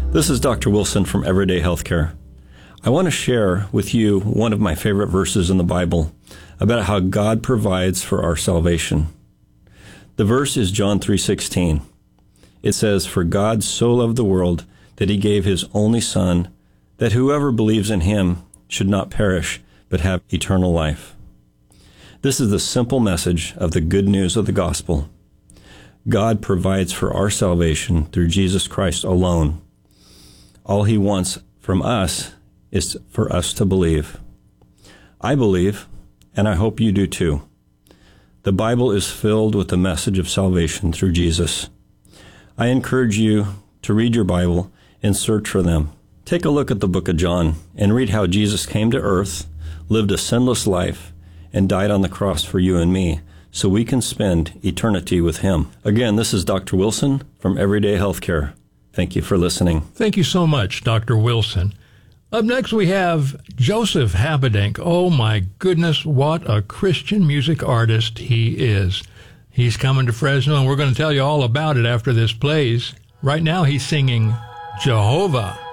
This is Dr. Wilson from Everyday Healthcare. I want to share with you one of my favorite verses in the Bible about how God provides for our salvation. The verse is John 3:16. It says, "For God so loved the world that he gave his only Son, that whoever believes in him should not perish, but have eternal life." This is the simple message of the good news of the gospel. God provides for our salvation through Jesus Christ alone. All he wants from us is for us to believe. I believe, and I hope you do too. The Bible is filled with the message of salvation through Jesus. I encourage you to read your Bible and search for them. Take a look at the book of John and read how Jesus came to earth, lived a sinless life, and died on the cross for you and me, so we can spend eternity with him. Again, this is Dr. Wilson from Everyday Healthcare. Thank you for listening. Thank you so much, Dr. Wilson. Up next, we have Joseph Habedank. Oh, my goodness, what a Christian music artist he is. He's coming to Fresno, and we're going to tell you all about it after this plays. Right now, he's singing Jehovah.